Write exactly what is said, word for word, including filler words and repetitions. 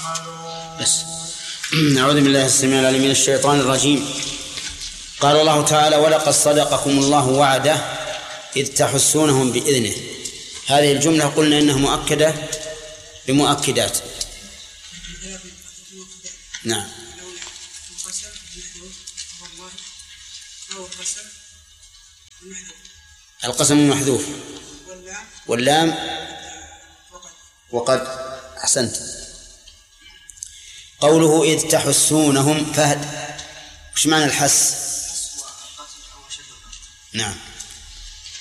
بس نعوذ بالله السميع العليم من الشيطان الرجيم. قال الله تعالى: ولقد صدقكم الله وعده إذ تحسونهم بإذنه. هذه الجملة قلنا إنها مؤكدة بمؤكدات. نعم. القسم المحذوف واللام وقد. أحسنت. قوله إذ تحسونهم، فهد وش معنى الحس؟ نعم.